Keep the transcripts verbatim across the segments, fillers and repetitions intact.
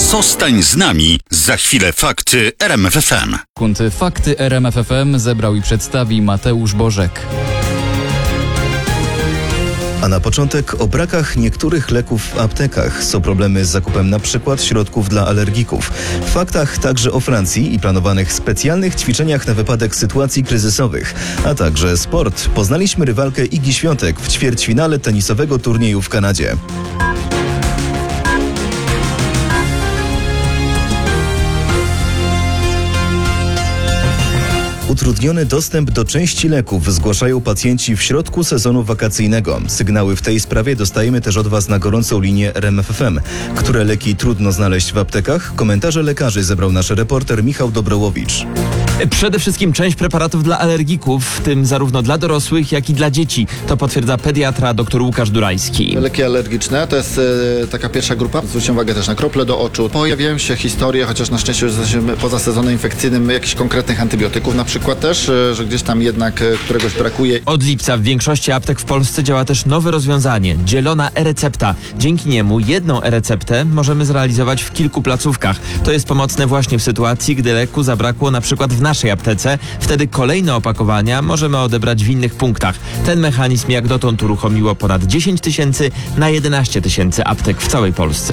Zostań z nami. Za chwilę fakty R M F F M. Kunty Fakty R M F F M zebrał i przedstawi Mateusz Bożek. A na początek o brakach niektórych leków w aptekach. Są problemy z zakupem na przykład środków dla alergików. W faktach także o Francji i planowanych specjalnych ćwiczeniach na wypadek sytuacji kryzysowych. A także sport. Poznaliśmy rywalkę Igi Świątek w ćwierćfinale tenisowego turnieju w Kanadzie. Utrudniony dostęp do części leków zgłaszają pacjenci w środku sezonu wakacyjnego. Sygnały w tej sprawie dostajemy też od Was na gorącą linię R M F F M. Które leki trudno znaleźć w aptekach? Komentarze lekarzy zebrał nasz reporter Michał Dobrołowicz. Przede wszystkim część preparatów dla alergików, w tym zarówno dla dorosłych, jak i dla dzieci. To potwierdza pediatra dr Łukasz Durajski. Leki alergiczne to jest e, taka pierwsza grupa. Zwróćcie uwagę też na krople do oczu. Pojawiają się historie, chociaż na szczęście już jesteśmy poza sezonem infekcyjnym, jakichś konkretnych antybiotyków na przykład też, e, że gdzieś tam jednak e, któregoś brakuje. Od lipca w większości aptek w Polsce działa też nowe rozwiązanie – dzielona e-recepta. Dzięki niemu jedną e-receptę możemy zrealizować w kilku placówkach. To jest pomocne właśnie w sytuacji, gdy leku zabrakło na przykład w naszej aptece. Wtedy kolejne opakowania możemy odebrać w innych punktach. Ten mechanizm jak dotąd uruchomiło ponad dziesięć tysięcy na jedenaście tysięcy aptek w całej Polsce.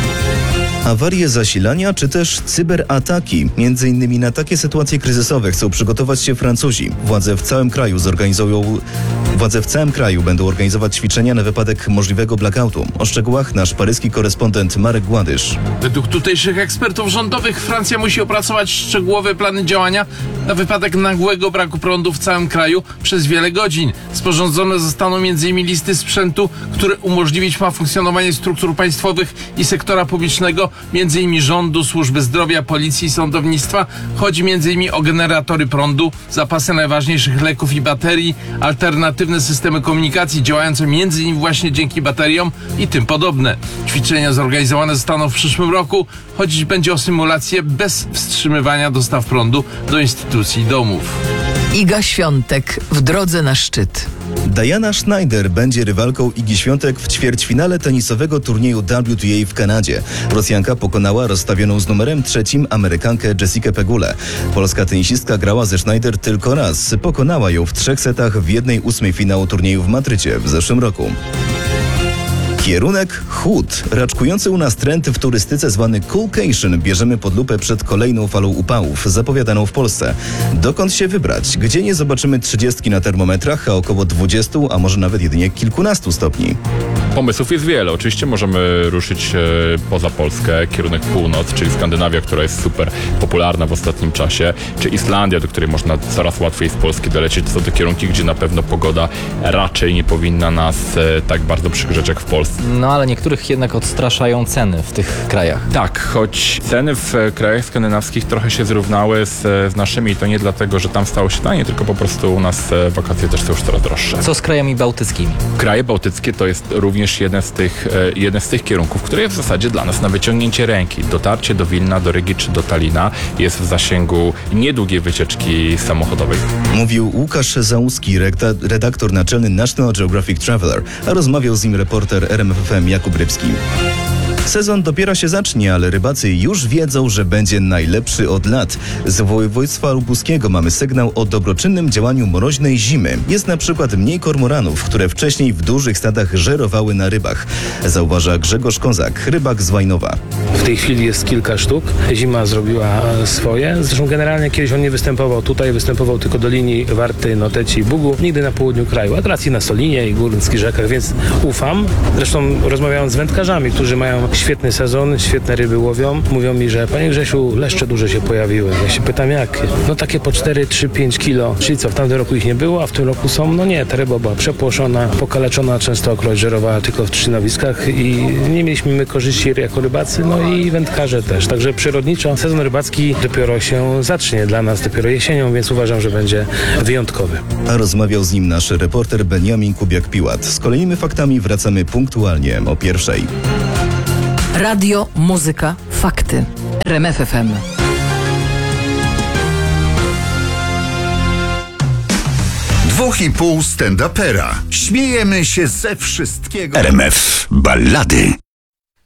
Awarie zasilania czy też cyberataki. Między innymi na takie sytuacje kryzysowe chcą przygotować się Francuzi. Władze w całym kraju zorganizują Władze w całym kraju będą organizować ćwiczenia na wypadek możliwego blackoutu. O szczegółach nasz paryski korespondent Marek Gładysz. Według tutejszych ekspertów rządowych Francja musi opracować szczegółowe plany działania na wypadek nagłego braku prądu w całym kraju przez wiele godzin. Sporządzone zostaną między innymi listy sprzętu, które umożliwić ma funkcjonowanie struktur państwowych i sektora publicznego, między innymi rządu, służby zdrowia, policji i sądownictwa. Chodzi między innymi o generatory prądu, zapasy najważniejszych leków i baterii, alternatywne systemy komunikacji działające między innymi właśnie dzięki bateriom i tym podobne. Ćwiczenia zorganizowane zostaną w przyszłym roku. Chodzić będzie o symulację bez wstrzymywania dostaw prądu do instytucji i domów. Iga Świątek w drodze na szczyt. Diana Schneider będzie rywalką Igi Świątek w ćwierćfinale tenisowego turnieju W T A w Kanadzie. Rosjanka pokonała rozstawioną z numerem trzecim Amerykankę Jessikę Pegulę. Polska tenisistka grała ze Schneider tylko raz. Pokonała ją w trzech setach w jednej ósmej finału turnieju w Madrycie w zeszłym roku. Kierunek chłód. Raczkujący u nas trend w turystyce zwany coolcation bierzemy pod lupę przed kolejną falą upałów, zapowiadaną w Polsce. Dokąd się wybrać? Gdzie nie zobaczymy trzydziestki na termometrach, a około dwudziestu, a może nawet jedynie kilkunastu stopni? Pomysłów jest wiele. Oczywiście możemy ruszyć e, poza Polskę, kierunek północ, czyli Skandynawia, która jest super popularna w ostatnim czasie, czy Islandia, do której można coraz łatwiej z Polski dolecieć. To są te kierunki, gdzie na pewno pogoda raczej nie powinna nas e, tak bardzo przygrzeć jak w Polsce. No ale niektórych jednak odstraszają ceny w tych krajach. Tak, choć ceny w krajach skandynawskich trochę się zrównały z, z naszymi i to nie dlatego, że tam stało się taniej, tylko po prostu u nas wakacje też są już coraz droższe. Co z krajami bałtyckimi? Kraje bałtyckie to jest również jeden z tych, jeden z tych kierunków, który jest w zasadzie dla nas na wyciągnięcie ręki. Dotarcie do Wilna, do Rygi czy do Talina jest w zasięgu niedługiej wycieczki samochodowej. Mówił Łukasz Załuski, redaktor naczelny National Geographic Traveler, a rozmawiał z nim reporter R M F F M Jakub Rybski. Sezon dopiero się zacznie, ale rybacy już wiedzą, że będzie najlepszy od lat. Z województwa lubuskiego mamy sygnał o dobroczynnym działaniu mroźnej zimy. Jest na przykład mniej kormoranów, które wcześniej w dużych stadach żerowały na rybach. Zauważa Grzegorz Kozak, rybak z Łajnowa. W tej chwili jest kilka sztuk. Zima zrobiła swoje. Zresztą generalnie kiedyś on nie występował tutaj, występował tylko do linii Warty, Noteci i Bugu. Nigdy na południu kraju, a teraz i na Solinie i Górskich Rzekach, więc ufam. Zresztą rozmawiałem z wędkarzami, którzy mają świetny sezon, świetne ryby łowią. Mówią mi, że panie Grzesiu, leszcze duże się pojawiły. Ja się pytam jakie? No takie po cztery, trzy, pięć kilo. Czyli co, w tamtym roku ich nie było, a w tym roku są? No nie, ta ryba była przepłoszona, pokaleczona, częstokroć żerowała tylko w trzynowiskach i nie mieliśmy my korzyści jako rybacy, no i wędkarze też. Także przyrodniczo sezon rybacki dopiero się zacznie dla nas, dopiero jesienią, więc uważam, że będzie wyjątkowy. A rozmawiał z nim nasz reporter Beniamin Kubiak-Piłat. Z kolejnymi faktami wracamy punktualnie o pierwszej. Radio, muzyka, fakty. R M F F M. Dwóch i pół stand-upera. Śmiejemy się ze wszystkiego. R M F Ballady.